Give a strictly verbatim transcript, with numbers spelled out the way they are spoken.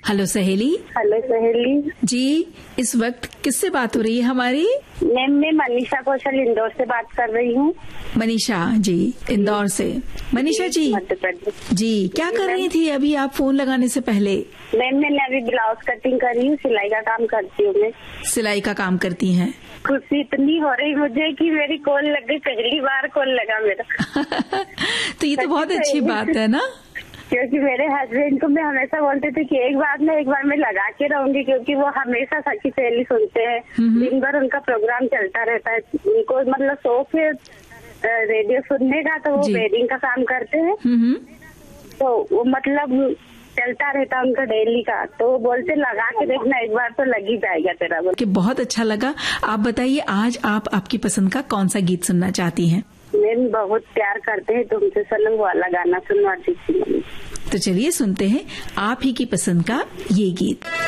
Hello सहेली। Hello सहेली जी, इस वक्त किससे बात हो रही है हमारी? मैम मैं मनीषा कौशल इंदौर से बात कर रही हूँ। मनीषा जी, इंदौर से। मनीषा जी मध्य प्रदेश। जी, क्या कर रही थी अभी आप फोन लगाने से पहले? मैम मैंने अभी ब्लाउज कटिंग करी हूँ, सिलाई का काम करती हूँ मैं। सिलाई का काम करती हैं? खुशी इतनी हो रही मुझे कि मेरी कॉल लग गई, पहली बार कॉल लगा मेरा। तो ये तो बहुत अच्छी बात है ना, क्योंकि मेरे हस्बैंड को मैं हमेशा बोलती थी कि एक बार ना एक बार मैं लगा के रहूंगी, क्योंकि वो हमेशा सखी सहेली सुनते हैं, दिन भर उनका प्रोग्राम चलता रहता है। उनको मतलब शौक है रेडियो सुनने का, तो वो वेडिंग का काम करते हैं, तो वो मतलब चलता रहता उनका डेली का। तो वो बोलते लगा के देखना, एक बार तो लग ही जाएगा तेरा। बोल कि बहुत अच्छा लगा। आप बताइए आज आप आपकी पसंद का कौन सा गीत सुनना चाहती हैं? मैम बहुत प्यार करते हैं तुमसे सनम वाला गाना सुनवाती थी। तो चलिए सुनते हैं आप ही की पसंद का ये गीत।